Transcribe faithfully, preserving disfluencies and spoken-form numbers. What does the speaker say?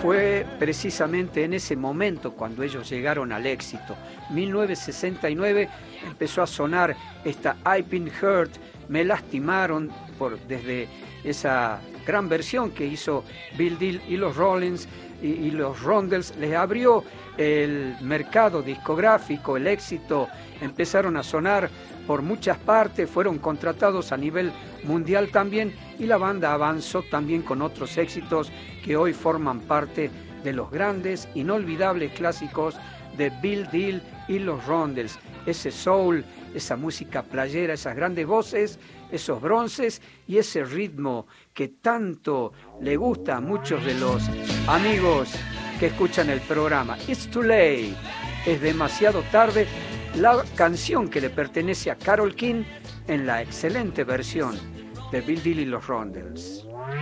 fue precisamente en ese momento cuando ellos llegaron al éxito. mil novecientos sesenta y nueve empezó a sonar esta I've Been Hurt, Me Lastimaron, por, desde esa gran versión que hizo Bill Deal y los Rollins y, y los Rondells. Les abrió el mercado discográfico, el éxito, empezaron a sonar por muchas partes, fueron contratados a nivel mundial también, y la banda avanzó también con otros éxitos que hoy forman parte de los grandes, inolvidables clásicos de Bill Deal y los Rondells. Ese soul, esa música playera, esas grandes voces, esos bronces y ese ritmo que tanto le gusta a muchos de los amigos que escuchan el programa. It's too late, es demasiado tarde, la canción que le pertenece a Carole King en la excelente versión de Bill Deal y los Rondells.